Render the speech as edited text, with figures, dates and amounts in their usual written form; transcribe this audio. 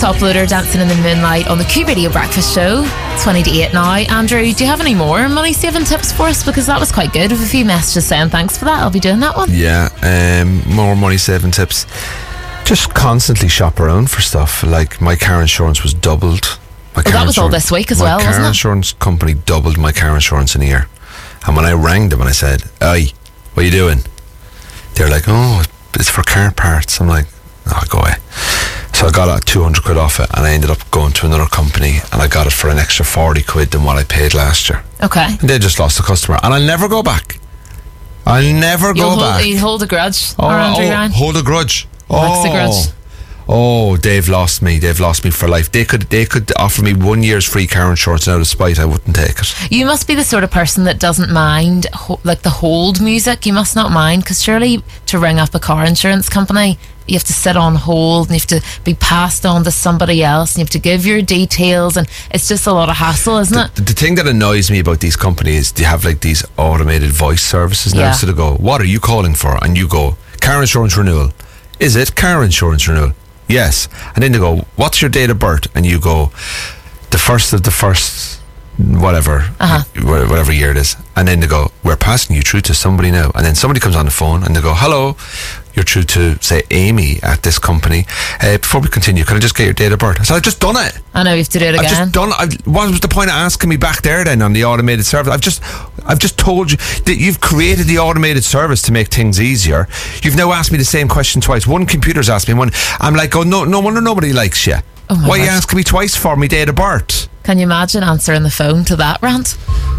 Top Loader, Dancing in the Moonlight on the Q Radio Breakfast Show. 20 to 8 now. Andrew, do you have any more money saving tips for us? Because that was quite good. With a few messages saying thanks for that. I'll be doing that one. Yeah, more money saving tips. Just constantly shop around for stuff. Like my car insurance was doubled. That was all this week as well, wasn't it? My car insurance company doubled my car insurance in a year. And when I rang them and I said, "Aye, what are you doing?" They're like, "Oh, it's for car parts." I'm like, "Oh, go away." So I got 200 quid off it, and I ended up going to another company, and I got it for an extra 40 quid than what I paid last year. Okay. And they just lost the customer, and I'll never go back. You hold a grudge, Andrew Ryan? Hold a grudge. Likes a grudge. Oh, they've lost me. They've lost me for life. They could offer me 1 year's free car insurance, and out of spite, I wouldn't take it. You must be the sort of person that doesn't mind like the hold music. You must not mind, because surely to ring up a car insurance company, you have to sit on hold and you have to be passed on to somebody else and you have to give your details, and it's just a lot of hassle, isn't it? The thing that annoys me about these companies is they have like these automated voice services now. Yeah. So they go, "What are you calling for?" And you go, "Car insurance renewal." "Is it car insurance renewal?" "Yes." And then they go, "What's your date of birth?" And you go, "The first of the first whatever year it is." And then they go, "We're passing you through to somebody now." And then somebody comes on the phone and they go, "Hello, you're through to, say, Amy at this company. Before we continue, can I just get your date of birth?" So I've just done it. I know, you have to do it again. I've just done it. What was the point of asking me back there then on the automated service? I've just told you that you've created the automated service to make things easier. You've now asked me the same question twice. One computer's asked me one. I'm like, "Oh, no wonder nobody likes you. Oh my Why are you gosh. asking me twice for me date of birth?" Can you imagine answering the phone to that rant?